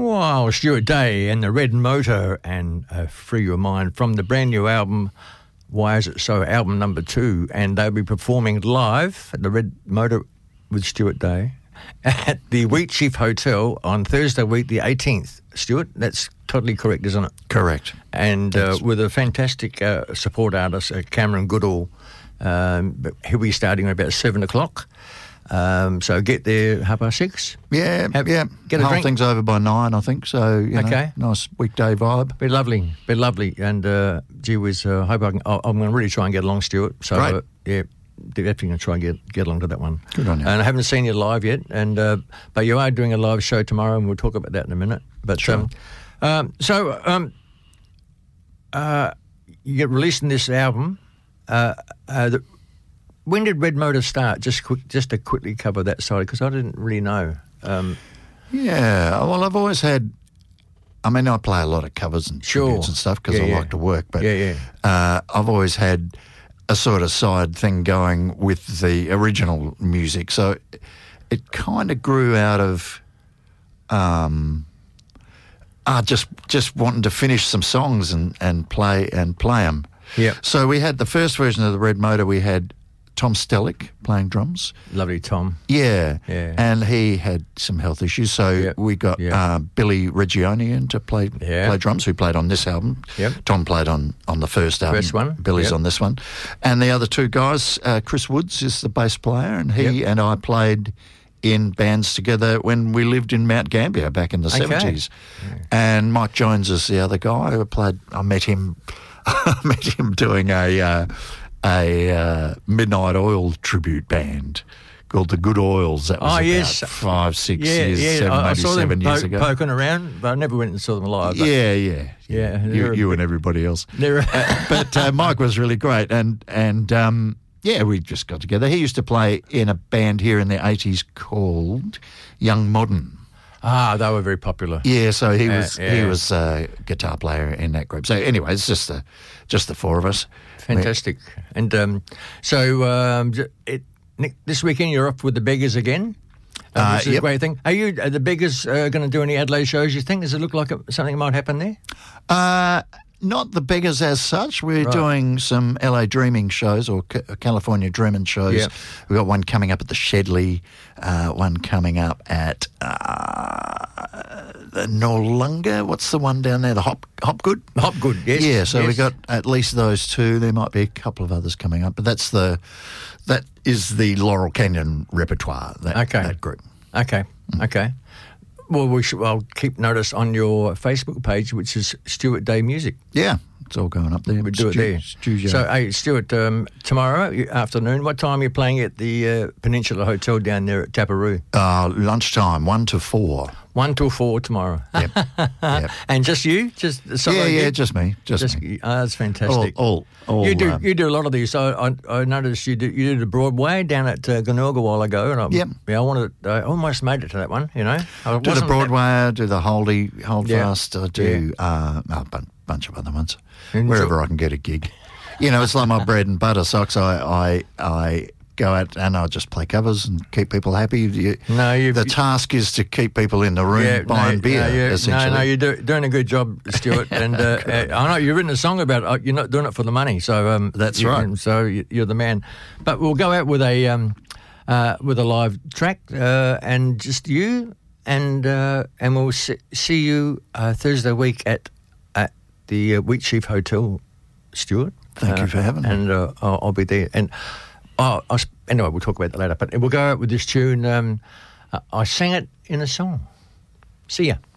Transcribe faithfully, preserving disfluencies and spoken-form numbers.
Wow, Stuart Day and the Red Motor and uh, Free Your Mind from the brand new album, Why Is It So, album number two. And they'll be performing live at the Red Motor with Stuart Day at the Wheatsheaf Hotel on Thursday week, the eighteenth. Stuart, that's totally correct, isn't it? Correct. And uh, with a fantastic uh, support artist, uh, Cameron Goodall. Um, but he'll be starting at about seven o'clock. Um, so get there half past six. Yeah, Have, yeah. Get a Whole drink. thing's over by nine, I think. So, you know, Okay. nice weekday vibe. Be lovely, be lovely. And uh, gee whiz, uh, hope I can, I- I'm going to really try and get along, Stuart. So, Great. uh, yeah, definitely going to try and get, get along to that one. Good on you. And I haven't seen you live yet, and uh, but you are doing a live show tomorrow, and we'll talk about that in a minute. But Sure. um, um, so um, uh, you're releasing this album. Uh, uh, the, when did Red Motor start? Just quick, just to quickly cover that side, because I didn't really know. Um, Yeah, well, I've always had. I mean, I play a lot of covers and Sure. tributes and stuff because Yeah, I yeah. like to work. But Yeah, yeah. Uh, I've always had a sort of side thing going with the original music, so it kind of grew out of um, uh, just just wanting to finish some songs and, and play and play them. Yeah. So we had the first version of the Red Motor. We had Tom Stellick playing drums. Lovely, Tom. Yeah, Yeah. and he had some health issues, so Yep. we got Yep. uh, Billy Regioni in to play Yeah. play drums, who played on this album. Yep. Tom played on, on the first album. First one. Billy's Yep. on this one. And the other two guys, uh, Chris Woods is the bass player, and he Yep. and I played in bands together when we lived in Mount Gambier back in the Okay. seventies. And Mike Jones is the other guy. I played. I met him. I met him doing a uh, a uh, Midnight Oil tribute band called the Good Oils. That was Oh, about yes. five, six Yeah, years, yeah. seven, I, I maybe saw them seven years po- ago. poking around, but I never went and saw them live. But Yeah, yeah, Yeah, You, they're a you bit- and everybody else. They're Uh, but uh, Mike was really great, and and um, yeah, we just got together. He used to play in a band here in the eighties called Young Modern. ah, they were very popular. Yeah, so he Uh, was he yeah. was a guitar player in that group. So anyway, it's just the just the four of us. Fantastic. And um, so um, j- it, Nick, this weekend you're off with the Beggars again. Uh, Uh, which is a yep. great thing. Are you are the Beggars uh, going to do any Adelaide shows? You think? Does it look like it, something might happen there? Uh, not the Beggars as such. We're Right. doing some L A Dreaming shows or C- California Dreaming shows. Yep. We've got one coming up at the Shedley, uh, one coming up at uh, the Noarlunga. What's the one down there? The Hop Hopgood? Hopgood, yes. Yeah, so yes. we got at least those two. There might be a couple of others coming up, but that's the that is the Laurel Canyon repertoire. That, Okay. that group. Okay, okay. Well, we should. I'll keep notice on your Facebook page, which is Stuart Day Music. Yeah, it's all going up there. We do it Stu- there. Studio. So, hey, Stuart, um, tomorrow afternoon, what time are you playing at the uh, Peninsula Hotel down there at Taparoo? uh, lunchtime, one to four. One till four tomorrow. Yep. Yep. And just you, just solo Yeah, yeah, gig? just me, just, Just, me. oh, that's fantastic. All, all, all you do um, you do a lot of these. So I, I noticed you did you did a Broadway down at uh, Glenorga a while ago, and I, Yep. yeah, I wanted I almost made it to that one. You know, I do the wasn't Broadway, I do the Holdy, Yeah. Holdfast, I do uh, a bun- bunch of other ones, And wherever so- I can get a gig. You know, it's like my bread and butter socks. I, I, I go out and I just play covers and keep people happy. You, No, you've- the task is to keep people in the room buying no, beer, no, you- essentially. No, no, you're do, doing a good job, Stuart. and uh, uh, I know you've written a song about it. You're not doing it for the money, so um, That's you- right. So you- you're the man. But we'll go out with a um, uh, with a live track uh, and just you, and uh, and we'll see, see you uh, Thursday week at at the uh, Wheatsheaf Hotel, Stuart. Thank you Uh, for having me. And uh, I'll, I'll be there. And oh, I'll, sp- anyway, we'll talk about that later. But we'll go out with this tune. Um, uh, I sang it in a song. See ya.